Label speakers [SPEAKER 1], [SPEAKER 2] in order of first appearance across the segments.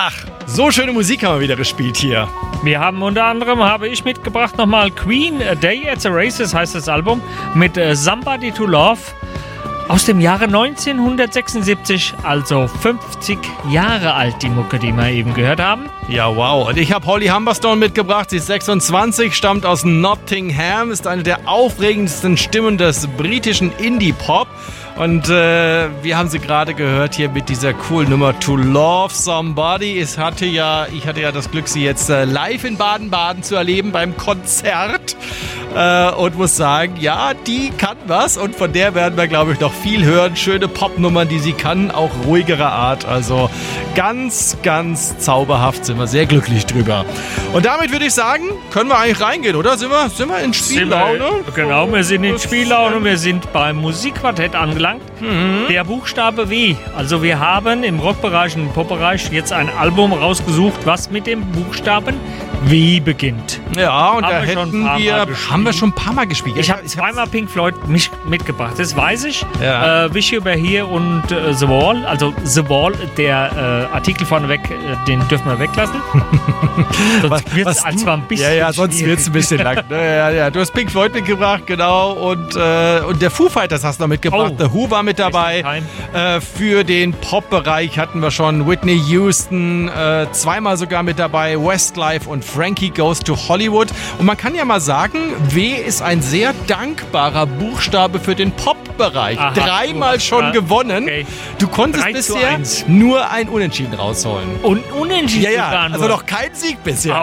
[SPEAKER 1] Ach, so schöne Musik haben wir wieder gespielt hier.
[SPEAKER 2] Wir haben unter anderem, habe ich mitgebracht, nochmal Queen, A Day at the Races heißt das Album, mit Somebody to Love aus dem Jahre 1976, also 50 Jahre alt, die Mucke, die wir eben gehört haben.
[SPEAKER 1] Ja, wow. Und ich habe Holly Humberstone mitgebracht. Sie ist 26, stammt aus Nottingham, ist eine der aufregendsten Stimmen des britischen Indie-Pop. Und wir haben sie gerade gehört hier mit dieser coolen Nummer To Love Somebody. Ich hatte ja das Glück, sie jetzt live in Baden-Baden zu erleben beim Konzert. Und muss sagen, ja, die kann was. Und von der werden wir, glaube ich, noch viel hören. Schöne Popnummern, die sie kann, auch ruhigerer Art. Also ganz, ganz zauberhaft, sind wir sehr glücklich drüber. Und damit würde ich sagen, können wir eigentlich reingehen, oder? Sind wir in Spiellaune?
[SPEAKER 2] Genau, wir sind in Spiellaune. Wir sind beim Musikquartett angelangt. Der Buchstabe W. Also wir haben im Rockbereich und im Popbereich jetzt ein Album rausgesucht, was mit dem Buchstaben W beginnt.
[SPEAKER 1] Ja, und da haben wir schon ein paar Mal gespielt.
[SPEAKER 2] Ich habe zweimal Pink Floyd mich mitgebracht, das weiß ich.
[SPEAKER 1] Ja.
[SPEAKER 2] Wish You Were Here und The Wall. Also The Wall, der Artikel vorneweg, den dürfen wir weglassen. Sonst wird es zwar ein bisschen
[SPEAKER 1] sonst wird es ein bisschen lang. Ja, du hast Pink Floyd mitgebracht, genau. Und der Foo Fighters hast du noch mitgebracht. The Who war mit dabei. Für den Pop-Bereich hatten wir schon Whitney Houston, zweimal sogar mit dabei, Westlife und Frankie Goes to Hollywood. Und man kann ja mal sagen, W ist ein sehr dankbarer Buchstabe für den Pop-Bereich.
[SPEAKER 2] Aha,
[SPEAKER 1] dreimal schon gewonnen. Okay. Du konntest bisher nur ein Unentschieden rausholen.
[SPEAKER 2] Und Unentschieden sogar nur?
[SPEAKER 1] Also noch kein Sieg bisher.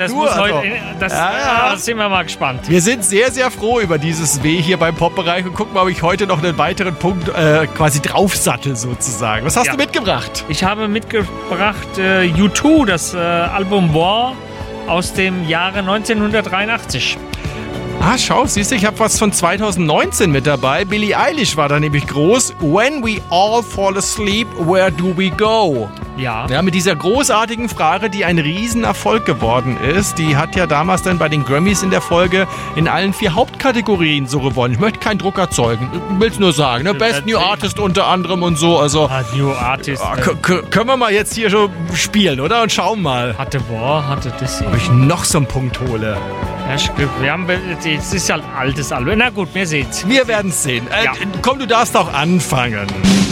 [SPEAKER 2] Das sind wir mal gespannt.
[SPEAKER 1] Wir sind sehr, sehr froh über dieses W hier beim Pop-Bereich und gucken mal, ob ich heute noch einen weiteren Punkt quasi draufsattel sozusagen. Was hast du mitgebracht?
[SPEAKER 2] Ich habe mitgebracht U2, das Album War aus dem Jahre 1983.
[SPEAKER 1] Ah, schau, siehst du, ich habe was von 2019 mit dabei. Billie Eilish war da nämlich groß. When we all fall asleep, where do we go?
[SPEAKER 2] Ja,
[SPEAKER 1] mit dieser großartigen Frage, die ein Riesenerfolg geworden ist. Die hat ja damals dann bei den Grammys in der Folge in allen 4 Hauptkategorien so gewonnen. Ich möchte keinen Druck erzeugen. Ich will es nur sagen. Ne? Best New Artist unter anderem und so. Also,
[SPEAKER 2] New Artist.
[SPEAKER 1] Können wir mal jetzt hier schon spielen, oder? Und schauen mal.
[SPEAKER 2] Hatte das hier.
[SPEAKER 1] Ob ich noch so einen Punkt hole.
[SPEAKER 2] Ja, es ist ja ein altes Album. Na gut, wir sehen's.
[SPEAKER 1] Wir werden es sehen. Komm, du darfst auch anfangen.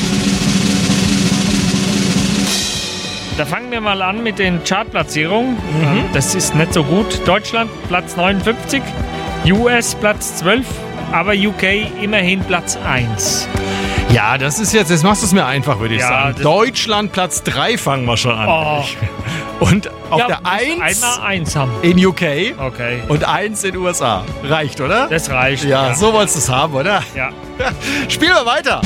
[SPEAKER 2] Da fangen wir mal an mit den Chartplatzierungen. Das ist nicht so gut. Deutschland Platz 59, US Platz 12, aber UK immerhin Platz 1.
[SPEAKER 1] Ja, das machst du es mir einfach, würde ich sagen. Deutschland Platz 3 fangen wir schon an.
[SPEAKER 2] Oh.
[SPEAKER 1] Und auf der 1
[SPEAKER 2] einmal 1 haben.
[SPEAKER 1] in UK
[SPEAKER 2] Okay.
[SPEAKER 1] und 1 in den USA. Reicht, oder?
[SPEAKER 2] Das reicht.
[SPEAKER 1] Ja, so wolltest du es haben, oder?
[SPEAKER 2] Ja.
[SPEAKER 1] Spielen wir weiter.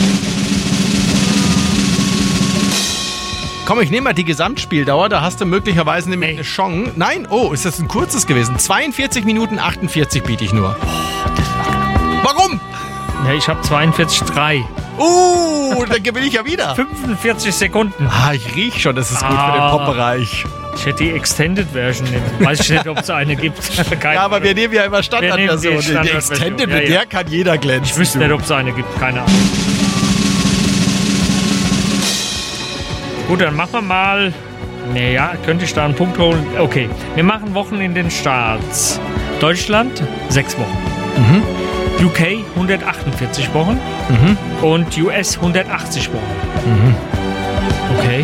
[SPEAKER 1] Komm, ich nehme mal die Gesamtspieldauer, da hast du möglicherweise nämlich eine Chance. Nein, ist das ein kurzes gewesen? 42 Minuten 48 biete ich nur. Warum?
[SPEAKER 2] Ja, ich habe 42,3.
[SPEAKER 1] Dann gewinne ich ja wieder.
[SPEAKER 2] 45 Sekunden.
[SPEAKER 1] Ich rieche schon, das ist gut für den Pop-Bereich.
[SPEAKER 2] Ich hätte die Extended Version nehmen. Weiß ich nicht, ob es eine gibt.
[SPEAKER 1] Aber wir nehmen ja immer Standardversion. Die Extended, mit der kann jeder glänzen.
[SPEAKER 2] Ich wüsste nicht, ob es eine gibt. Keine Ahnung. Gut, dann machen wir mal... könnte ich da einen Punkt holen? Okay, wir machen Wochen in den Starts. Deutschland 6 Wochen. UK 148 Wochen. Und US 180 Wochen. Okay.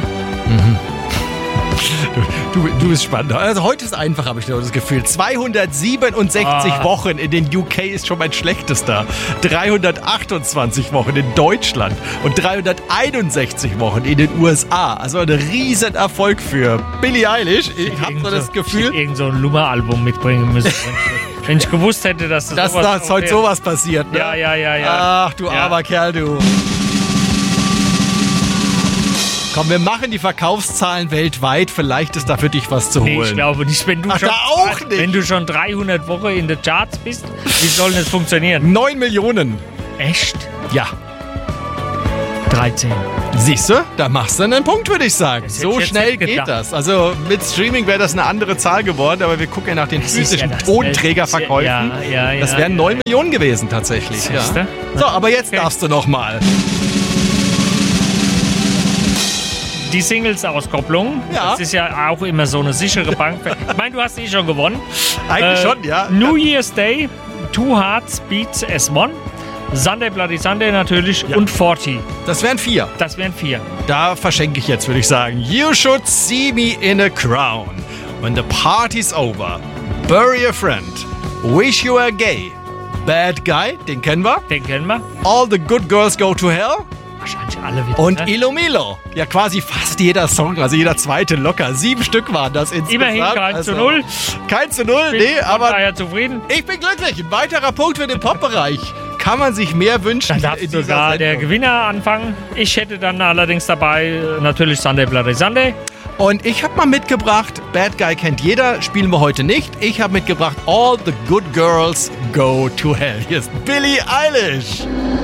[SPEAKER 1] Du bist spannend. Also heute ist einfach, habe ich das Gefühl. 267 Wochen in den UK ist schon mein schlechtester. 328 Wochen in Deutschland und 361 Wochen in den USA. Also ein riesen Erfolg für Billie Eilish. Ich habe so das Gefühl...
[SPEAKER 2] irgend so ein Lummer-Album mitbringen müssen. Wenn ich gewusst hätte, dass
[SPEAKER 1] heute sowas passiert. Ne?
[SPEAKER 2] Ja.
[SPEAKER 1] Ach, du armer Kerl, du. Komm, wir machen die Verkaufszahlen weltweit. Vielleicht ist da für dich was zu holen.
[SPEAKER 2] Ich glaube nicht. Wenn du schon 300 Wochen in den Charts bist, wie soll das funktionieren?
[SPEAKER 1] 9 Millionen.
[SPEAKER 2] Echt?
[SPEAKER 1] Ja.
[SPEAKER 2] 13.
[SPEAKER 1] Siehst du, da machst du einen Punkt, würde ich sagen. So schnell geht das. Also mit Streaming wäre das eine andere Zahl geworden, aber wir gucken ja nach den physischen Tonträgerverkäufen. Das wären 9 Millionen gewesen tatsächlich. Ja. So, aber jetzt darfst du noch mal.
[SPEAKER 2] die Singles-Auskopplung.
[SPEAKER 1] Ja.
[SPEAKER 2] Das ist ja auch immer so eine sichere Bank. Ich meine, du hast schon gewonnen.
[SPEAKER 1] Eigentlich schon, ja.
[SPEAKER 2] New Year's Day, Two Hearts Beats as One. Sunday Bloody Sunday natürlich und 40.
[SPEAKER 1] Das wären 4.
[SPEAKER 2] Das wären 4.
[SPEAKER 1] Da verschenke ich jetzt, würde ich sagen. You should see me in a crown. When the party's over, bury a friend. Wish you were gay. Bad guy, den kennen wir.
[SPEAKER 2] Den kennen wir.
[SPEAKER 1] All the good girls go to hell.
[SPEAKER 2] Wahrscheinlich alle wieder.
[SPEAKER 1] Und
[SPEAKER 2] ne?
[SPEAKER 1] Ilo Milo. Ja, quasi fast jeder Song, also jeder zweite locker. 7 Stück waren das insgesamt.
[SPEAKER 2] Immerhin kein zu 0.
[SPEAKER 1] Kein zu 0,
[SPEAKER 2] Bin
[SPEAKER 1] nee, aber
[SPEAKER 2] daher zufrieden.
[SPEAKER 1] ich bin glücklich. Ein weiterer Punkt für den Pop-Bereich. Kann man sich mehr wünschen?
[SPEAKER 2] Dann darf
[SPEAKER 1] in dieser
[SPEAKER 2] sogar der
[SPEAKER 1] Sendung.
[SPEAKER 2] Gewinner anfangen. Ich hätte dann allerdings dabei natürlich Sunday Bloody Sunday.
[SPEAKER 1] Und ich habe mal mitgebracht, Bad Guy kennt jeder, spielen wir heute nicht. Ich habe mitgebracht All the Good Girls Go to Hell. Hier ist Billie Eilish.